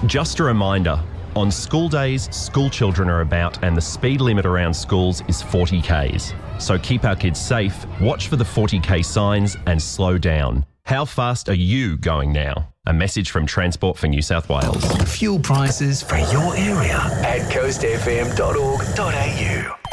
Just a reminder, on school days, school children are about and the speed limit around schools is 40 Ks. So keep our kids safe, watch for the 40 K signs and slow down. How fast are you going now? A message from Transport for New South Wales. Fuel prices for your area at coastfm.org.au.